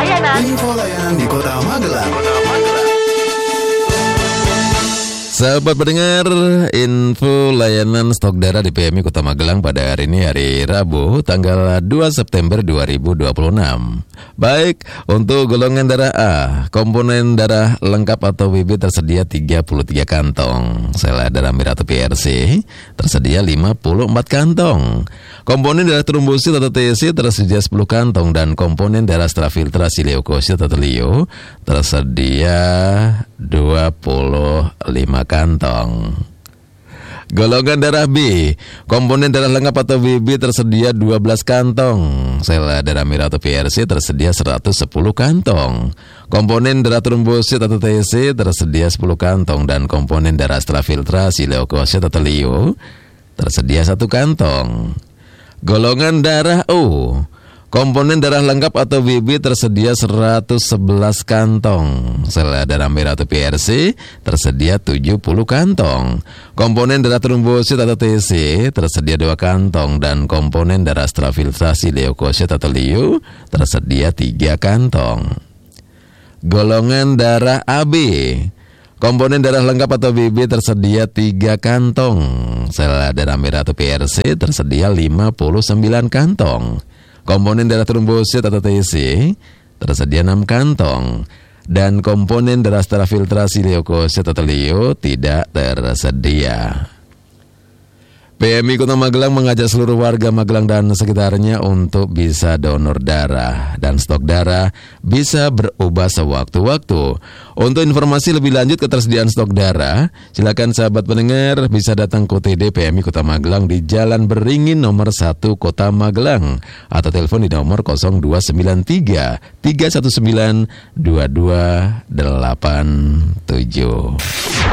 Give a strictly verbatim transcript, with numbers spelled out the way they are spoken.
layanan. Info layanan di Kota Magelang. Sahabat pendengar, info layanan stok darah di P M I Kota Magelang pada hari ini, hari Rabu, tanggal dua September dua ribu dua puluh enam. Baik, untuk golongan darah A, komponen darah lengkap atau W B tersedia tiga puluh tiga kantong. Sel darah merah atau P R C tersedia lima puluh empat kantong. Komponen darah trombosit atau T C tersedia sepuluh kantong, dan komponen darah setelah filtrasi leukosit atau L I O tersedia dua puluh lima kantong. Golongan darah B, komponen darah lengkap atau W B tersedia dua belas kantong. Sel darah merah atau P R C tersedia seratus sepuluh kantong. Komponen darah trombosit atau T C tersedia sepuluh kantong, dan komponen darah setelah filtrasi leukosit atau L I O tersedia satu kantong. Golongan darah O, komponen darah lengkap atau W B tersedia seratus sebelas kantong. Sel darah merah atau P R C tersedia tujuh puluh kantong. Komponen darah trombosit atau T C tersedia dua kantong, dan komponen darah setelah filtrasi leukosit atau L I O tersedia tiga kantong. Golongan darah A B, komponen darah lengkap atau W B tersedia tiga kantong. Sel darah merah atau P R C tersedia lima puluh sembilan kantong. Komponen darah trombosit atau T C tersedia enam kantong, dan komponen darah setelah filtrasi leukosit atau L I O tidak tersedia. P M I Kota Magelang mengajak seluruh warga Magelang dan sekitarnya untuk bisa donor darah, dan stok darah bisa berubah sewaktu-waktu. Untuk informasi lebih lanjut ketersediaan stok darah, silakan sahabat pendengar bisa datang ke O T D P M I Kota Magelang di Jalan Beringin nomor satu Kota Magelang, atau telepon di nomor nol dua sembilan tiga tiga satu sembilan dua dua delapan tujuh.